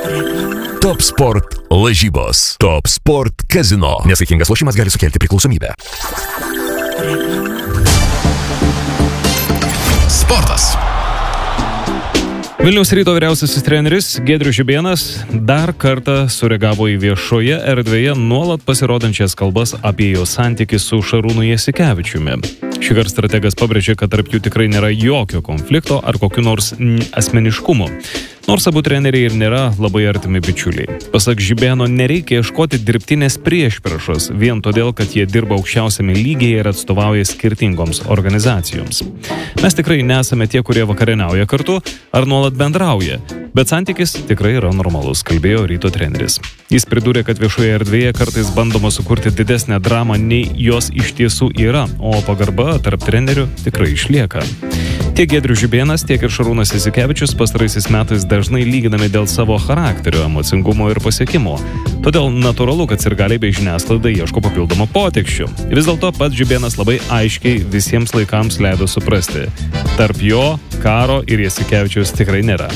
Top Sport lažybos. Top Sport kazino. Nesaikingas lošimas gali sukelti priklausomybę. Sportas. Vilniaus Ryto vyriausiasis treneris Giedrius Žibėnas dar kartą sureagavo į viešoje erdvėje nuolat pasirodančias kalbas apie jo santykį su Šarūnu Jasikevičiumi. Šįkart strategas pabrėžė, kad tarp jų tikrai nėra jokio konflikto ar kokių nors asmeniškumų. Nors abu treneriai ir nėra labai artimi bičiuliai. Pasak Žibėno, nereikia ieškoti dirbtinės priešpriešos vien todėl, kad jie dirba aukščiausiame lygyje ir atstovauja skirtingoms organizacijoms. Mes tikrai nesame tie, kurie vakarieniauja kartu ar nuolat bendrauja, bet santykis tikrai yra normalus, kalbėjo Ryto treneris. Jis pridūrė, kad viešoje erdvėje kartais bandoma sukurti didesnę dramą, nei jos iš tiesų yra, o pagarba tarp trenerių tikrai išlieka. Tiek Giedrius Žibėnas, tiek ir Šarūnas Jasikevičius pastaraisiais metais dažnai lyginami dėl savo charakterio, emocingumo ir pasiekimo. Todėl natūralu, kad sirgaliai bei žiniasklaida ieško papildomų poteksčių. Vis dėlto pats Žibėnas labai aiškiai visiems laikams leido suprasti. Tarp jo, Karo ir Jasikevičius tikrai nėra.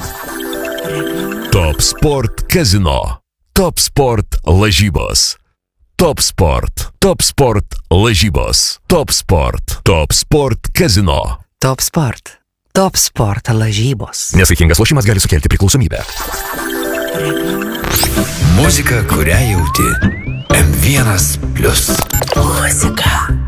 Top Sport kazino. Top Sport lažybos. Top Sport. Top Sport lažybos. Top Sport. Top Sport kazino. Top Sport. Top Sport lažybos. Nesaikingas lošimas gali sukelti priklausomybę. Muzika, kurią jauti. M1+. Muzika.